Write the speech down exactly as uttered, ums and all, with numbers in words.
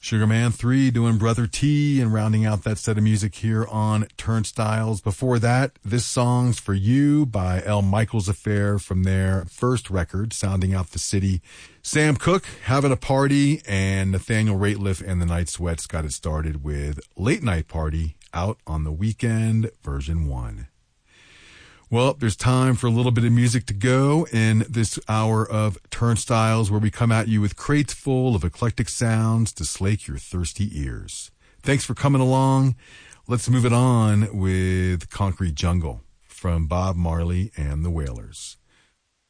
Sugar Man three doing Brother T and rounding out that set of music here on Turnstiles. Before that, This Song's For You by El Michaels Affair from their first record, Sounding Out the City. Sam Cooke, Having a Party, and Nathaniel Rateliff and the Night Sweats got it started with Late Night Party, Out on the Weekend, version one. Well, there's time for a little bit of music to go in this hour of Turnstiles, where we come at you with crates full of eclectic sounds to slake your thirsty ears. Thanks for coming along. Let's move it on with Concrete Jungle from Bob Marley and the Wailers.